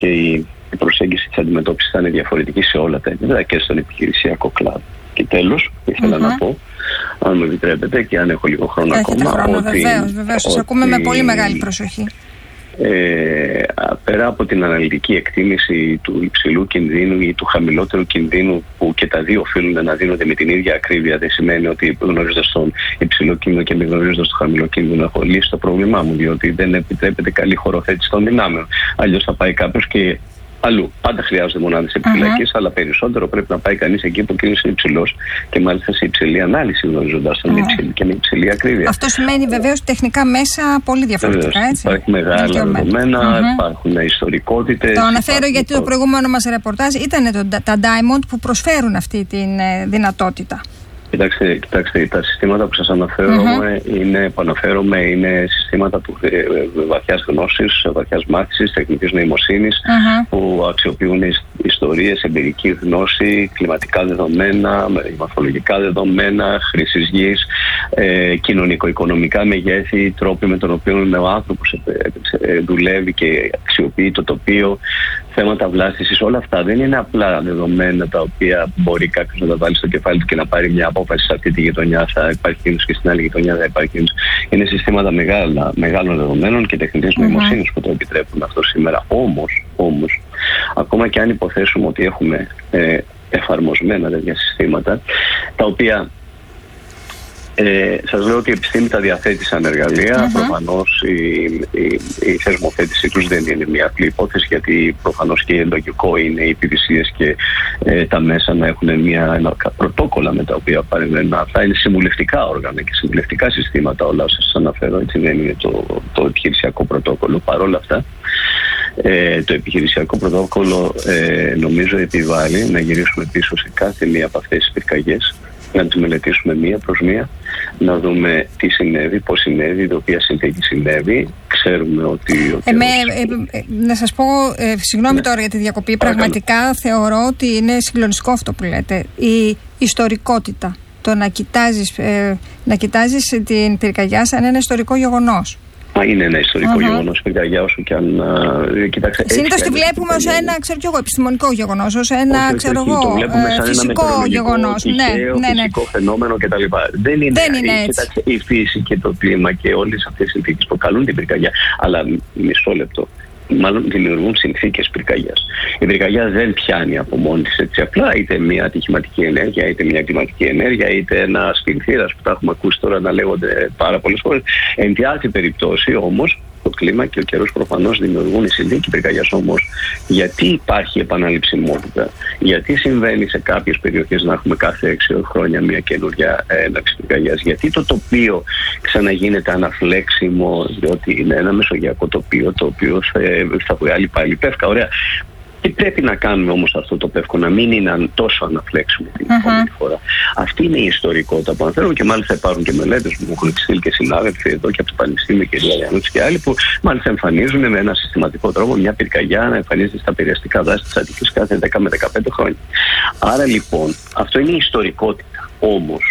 και η προσέγγιση της αντιμετώπισης θα είναι διαφορετική σε όλα τα επίπεδα και στον επιχειρησιακό κλάδο. Και τέλος, ήθελα να πω, αν μου επιτρέπετε και αν έχω λίγο χρόνο Έχετε ακόμα. Χρόνο, βεβαίως. Σας ακούμε με πολύ μεγάλη προσοχή. Πέρα από την αναλυτική εκτίμηση του υψηλού κινδύνου ή του χαμηλότερου κινδύνου, που και τα δύο οφείλουν να δίνονται με την ίδια ακρίβεια, δεν σημαίνει ότι γνωρίζοντας τον υψηλό κίνδυνο και μη γνωρίζοντας τον χαμηλό κίνδυνο έχω λύσει το πρόβλημά μου, διότι δεν επιτρέπεται καλή χωροθέτηση των δυνάμεων. Αλλιώς θα πάει κάποιος και αλλού. Πάντα χρειάζονται μονάδες επιφυλακής, αλλά περισσότερο πρέπει να πάει κανείς εκεί που ο κίνδυνος είναι υψηλός και μάλιστα σε υψηλή ανάλυση, γνωρίζοντας τον και με υψηλή ακρίβεια. Αυτό σημαίνει βεβαίως τεχνικά μέσα πολύ διαφορετικά, έτσι. Υπάρχουν μεγάλα δεδομένα, υπάρχουν ιστορικότητες. Το αναφέρω γιατί το προηγούμενο μας ρεπορτάζ ήταν τα Diamond που προσφέρουν αυτή τη δυνατότητα. Κοιτάξτε, τα συστήματα που σας αναφέρομαι είναι συστήματα βαθιάς γνώσης, βαθιάς μάθησης, τεχνητής νοημοσύνης, που αξιοποιούν ιστορίες, εμπειρική γνώση, κλιματικά δεδομένα, μορφολογικά δεδομένα, χρήσης γης, κοινωνικο-οικονομικά μεγέθη, τρόποι με τον οποίο ο άνθρωπος δουλεύει και αξιοποιεί το τοπίο, θέματα βλάστησης. Όλα αυτά δεν είναι απλά δεδομένα τα οποία μπορεί κάποιος να τα βάλει στο κεφάλι του και να πάρει μια απόφαση: σε αυτή τη γειτονιά θα υπάρχει κίνδυνος και στην άλλη γειτονιά θα υπάρχει κίνδυνος. Είναι συστήματα μεγάλων δεδομένων και τεχνητής νοημοσύνης που το επιτρέπουν αυτό σήμερα. Όμως, ακόμα και αν υποθέσουμε ότι έχουμε εφαρμοσμένα τέτοια συστήματα, τα οποία σας λέω ότι η επιστήμη τα διαθέτει σαν εργαλεία. Προφανώς η θεσμοθέτησή τους δεν είναι μια απλή υπόθεση, γιατί προφανώς και εντογικό είναι οι υπηρεσίες και τα μέσα να έχουν ένα πρωτόκολλα με τα οποία παρεμβαίνουν. Αυτά είναι συμβουλευτικά όργανα και συμβουλευτικά συστήματα, όλα όσα σας αναφέρω. Έτσι δεν είναι το επιχειρησιακό πρωτόκολλο. Παρ' όλα αυτά, το επιχειρησιακό πρωτόκολλο νομίζω επιβάλλει να γυρίσουμε πίσω σε κάθε μία από αυτές τις πυρκαγιές, να τις μελετήσουμε μία προς μία, να δούμε τι συνέβη, πώς συνέβη, η οποία συνθήκη συνέβη. Ξέρουμε ότι... να σας πω, συγγνώμη τώρα για τη διακοπή, πραγματικά θεωρώ ότι είναι συγκλονιστικό αυτό που λέτε. Η ιστορικότητα, το να κοιτάζεις την πυρκαγιά σαν ένα ιστορικό γεγονός. Είναι ένα ιστορικό γεγονός η πυρκαγιά, όσο και αν. Συνήθως τη βλέπουμε ως ένα, επιστημονικό γεγονός, ως ένα, φυσικό γεγονός. Φυσικό φαινόμενο κτλ. Δεν είναι έτσι. Κοιτάξτε, η φύση και το κλίμα και όλες αυτές οι συνθήκες προκαλούν την πυρκαγιά. Αλλά μισό λεπτό. Μάλλον δημιουργούν συνθήκες πυρκαγιάς. Η πυρκαγιά δεν πιάνει από μόνη της έτσι απλά, είτε μια ατυχηματική ενέργεια, είτε μια κλιματική ενέργεια, είτε ένα σπινθήρας που τα έχουμε ακούσει τώρα να λέγονται πάρα πολλές φορές. Εν τη άλλη περιπτώσει όμως, το κλίμα και ο καιρός προφανώς δημιουργούν η συνθήκη πυρκαγιάς. Όμως, γιατί υπάρχει επαναληψιμότητα, γιατί συμβαίνει σε κάποιες περιοχές να έχουμε κάθε 6 χρόνια μια καινούργια έναρξη πυρκαγιάς, γιατί το τοπίο ξαναγίνεται αναφλέξιμο, διότι είναι ένα μεσογειακό τοπίο, το οποίο θα βγάλει πάλι πεύκα. Ωραία. Τι πρέπει να κάνουμε όμως αυτό το πεύκο, να μην είναι τόσο αναφλέξιμο την επόμενη φορά. Αυτή είναι η ιστορικότητα που αναφέρω, και μάλιστα υπάρχουν και μελέτες που μου έχουν στείλει και συνάδελφοι εδώ και από το Πανεπιστήμιο και Διαλιανούτσι και άλλοι, που μάλιστα εμφανίζουν με ένα συστηματικό τρόπο μια πυρκαγιά να εμφανίζεται στα περιαστικά δάση της Αττικής κάθε 10 με 15 χρόνια. Άρα λοιπόν αυτό είναι η ιστορικότητα. Όμως.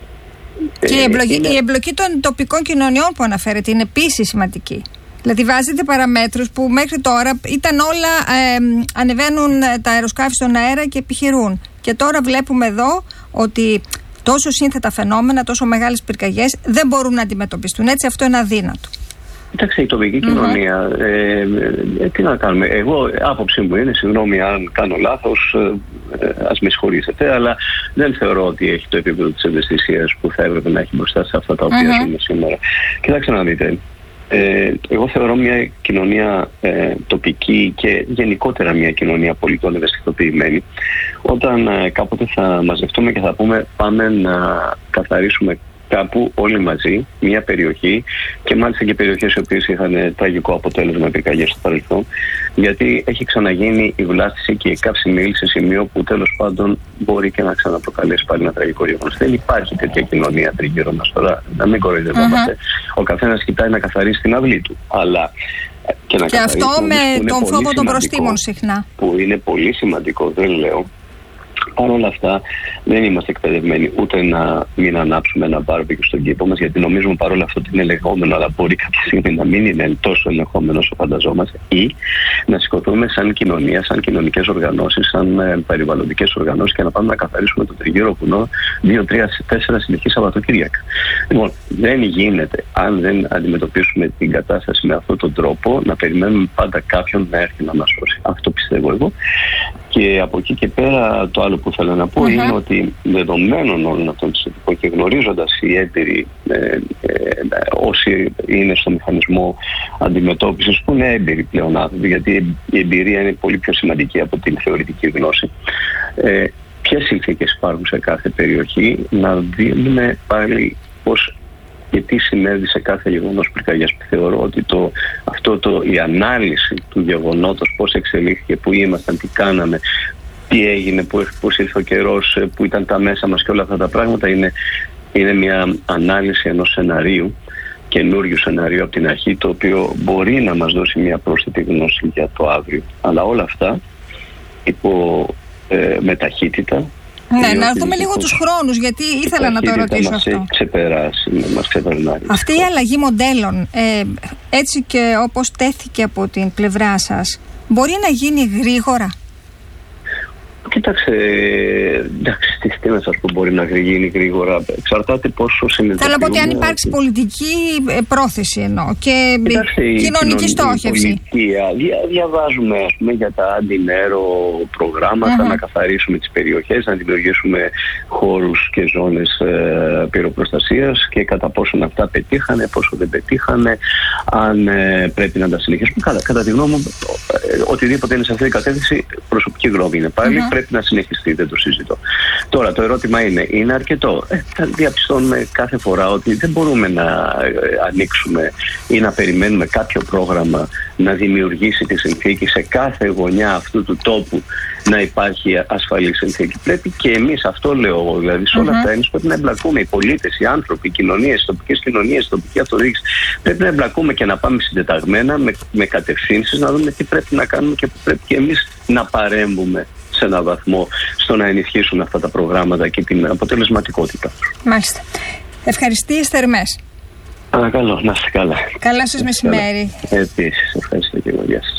Και η εμπλοκή των τοπικών κοινωνιών που αναφέρεται είναι επίσης σημαντική. Δηλαδή βάζετε παραμέτρους που μέχρι τώρα ήταν όλα, ανεβαίνουν τα αεροσκάφη στον αέρα και επιχειρούν. Και τώρα βλέπουμε εδώ ότι τόσο σύνθετα φαινόμενα, τόσο μεγάλες πυρκαγιές δεν μπορούν να αντιμετωπιστούν. Έτσι αυτό είναι αδύνατο. Κοιτάξτε, η τοπική κοινωνία, τι να κάνουμε. Εγώ, άποψή μου είναι, συγγνώμη αν κάνω λάθος, ας με συγχωρήσετε, αλλά δεν θεωρώ ότι έχει το επίπεδο της ευαισθησίας που θα έπρεπε να έχει μπροστά σε αυτά τα οποία ζούμε σήμερα. Κοιτάξτε να δείτε. Εγώ θεωρώ μια κοινωνία τοπική και γενικότερα μια κοινωνία πολιτών ευαισθητοποιημένη, όταν κάποτε θα μαζευτούμε και θα πούμε πάμε να καθαρίσουμε κάπου όλοι μαζί μια περιοχή, και μάλιστα και περιοχές οι οποίες είχαν τραγικό αποτέλεσμα πυρκαγιές στο παρελθόν, γιατί έχει ξαναγίνει η βλάστηση και η καύσιμη σε σημείο που τέλος πάντων μπορεί και να ξαναπροκαλέσει πάλι ένα τραγικό γεγονός. Δεν υπάρχει τέτοια κοινωνία τριγύρω μας τώρα, να μην κοροϊδευόμαστε. Ο καθένας κοιτάει να καθαρίσει την αυλή του. Αλλά και αυτό με τον φόβο των προστήμων συχνά. Που είναι πολύ σημαντικό, δεν λέω. Παρ' όλα αυτά, δεν είμαστε εκπαιδευμένοι ούτε να μην ανάψουμε ένα μπάρμπεκιου στον κήπο μας, γιατί νομίζουμε παρόλα αυτό ότι είναι ελεγχόμενο, αλλά μπορεί κάποια στιγμή να μην είναι τόσο ελεγχόμενο όσο φανταζόμαστε, ή να σηκωθούμε σαν κοινωνία, σαν κοινωνικές οργανώσεις, σαν περιβαλλοντικές οργανώσεις και να πάμε να καθαρίσουμε το τριγύρο βουνό 2, 3, 4 συνεχείς Σαββατοκύριακα. Λοιπόν, δεν γίνεται, αν δεν αντιμετωπίσουμε την κατάσταση με αυτόν τον τρόπο, να περιμένουμε πάντα κάποιον να έρθει να μας σώσει. Αυτό πιστεύω εγώ. Και από εκεί και πέρα, το άλλο που θέλω να πω είναι ότι δεδομένων όλων αυτών των συνθηκών και γνωρίζοντας οι έμπειροι, όσοι είναι στο μηχανισμό αντιμετώπισης, που είναι έμπειροι πλέον άνθρωποι, γιατί η εμπειρία είναι πολύ πιο σημαντική από την θεωρητική γνώση, ποιες συνθήκες υπάρχουν σε κάθε περιοχή, να δούμε πάλι πώς και τι συνέβη σε κάθε γεγονός πυρκαγιάς. Θεωρώ ότι η ανάλυση του γεγονότος, πώς εξελίχθηκε, πού ήμασταν, τι κάναμε, τι έγινε, πώς ήρθε ο καιρός, πού ήταν τα μέσα μας και όλα αυτά τα πράγματα, είναι μια ανάλυση ενός σεναρίου, καινούριου σεναρίου από την αρχή, το οποίο μπορεί να μας δώσει μια πρόσθετη γνώση για το αύριο. Αλλά όλα αυτά με ταχύτητα. Ναι, να δούμε λίγο τους χρόνους, γιατί ήθελα να το ερωτήσω αυτό. Μας ξεπερνάει. Αυτή η αλλαγή μοντέλων, έτσι και όπως τέθηκε από την πλευρά σας, μπορεί να γίνει γρήγορα? Κοίταξε, εντάξει, τι να σας πω, μπορεί να γίνει γρήγορα. Εξαρτάται πόσο συνειδητοποιούμε. Θέλω να πω ότι αν υπάρξει πολιτική πρόθεση εννοώ και κοινωνική στόχευση. Διαβάζουμε, ας πούμε, για τα αντιμέρο προγράμματα, να καθαρίσουμε τις περιοχές, να δημιουργήσουμε χώρους και ζώνες πυροπροστασίας και κατά πόσον αυτά πετύχανε, πόσο δεν πετύχανε, αν πρέπει να τα συνεχίσουμε. Κατά τη γνώμη μου, οτιδήποτε είναι σε αυτή την κατεύθυνση, προσωπική γνώμη είναι πάλι. Πρέπει να συνεχιστεί, δεν το συζητώ. Τώρα το ερώτημα είναι αρκετό? Διαπιστώνουμε κάθε φορά ότι δεν μπορούμε να ανοίξουμε ή να περιμένουμε κάποιο πρόγραμμα να δημιουργήσει τη συνθήκη σε κάθε γωνιά αυτού του τόπου να υπάρχει ασφαλή συνθήκη. Πρέπει και εμείς, αυτό λέω εγώ, δηλαδή σε όλα αυτά εμείς πρέπει να εμπλακούμε, οι πολίτες, οι άνθρωποι, οι κοινωνίες, οι τοπικές κοινωνίες, η τοπική αυτοδιοίκηση. Πρέπει να εμπλακούμε και να πάμε συντεταγμένα με κατευθύνσεις, να δούμε τι πρέπει να κάνουμε και πρέπει και εμείς να παρέμβουμε σε έναν βαθμό στο να ενισχύσουν αυτά τα προγράμματα και την αποτελεσματικότητα. Μάλιστα. Ευχαριστίες θερμές. Παρακαλώ, να είστε καλά. Καλά σας μεσημέρι. Επίσης, ευχαριστώ και εγώ. Γεια σας.